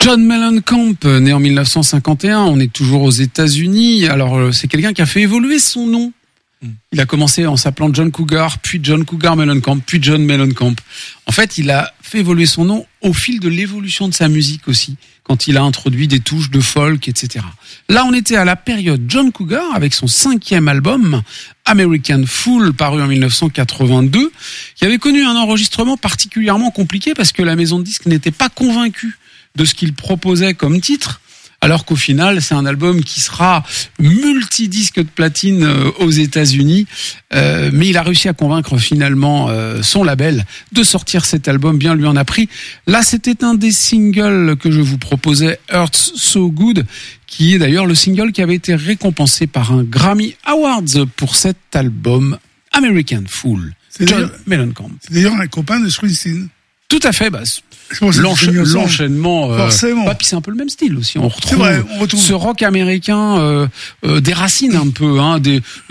John Mellencamp, né en 1951, on est toujours aux États-Unis. Alors, c'est quelqu'un qui a fait évoluer son nom. Il a commencé en s'appelant John Cougar, puis John Cougar Mellencamp, puis John Mellencamp. En fait, il a fait évoluer son nom au fil de l'évolution de sa musique aussi, quand il a introduit des touches de folk, etc. Là, on était à la période John Cougar, avec son 5e album, American Fool, paru en 1982, qui avait connu un enregistrement particulièrement compliqué parce que la maison de disques n'était pas convaincue de ce qu'il proposait comme titre, alors qu'au final, c'est un album qui sera multi-disque de platine aux États-Unis, mais il a réussi à convaincre finalement son label de sortir cet album, bien lui en a pris. Là, c'était un des singles que je vous proposais, Hurts So Good, qui est d'ailleurs le single qui avait été récompensé par un Grammy Awards pour cet album, American Fool. C'est John Mellencamp. C'est d'ailleurs un copain de Springsteen. Tout à fait, l'enchaînement, forcément. Puis c'est un peu le même style aussi. On retrouve, c'est vrai, on retrouve ce rock américain des racines un peu, des